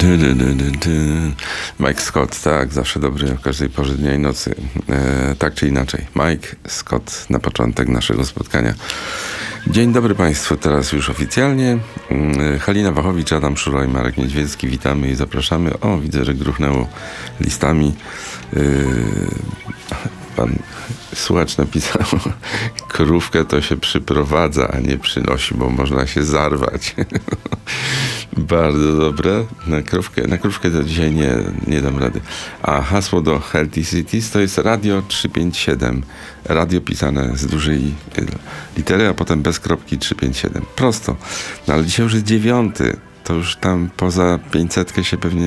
Mike Scott, tak, zawsze dobry o każdej porze dnia i nocy. Tak czy inaczej, Mike Scott na początek naszego spotkania. Dzień dobry Państwu, teraz już oficjalnie. Halina Wachowicz, Adam Szura i Marek Niedźwiecki, witamy i zapraszamy. O, widzę, że gruchnęło listami. Pan słuchacz napisał, krówkę to się przyprowadza, a nie przynosi, bo można się zarwać. Bardzo dobre. Na krówkę to dzisiaj nie dam rady. A hasło do Healthy Cities to jest Radio 357. Radio pisane z dużej litery, a potem bez kropki 357. Prosto. No ale dzisiaj już jest 9. To już tam poza 500 się pewnie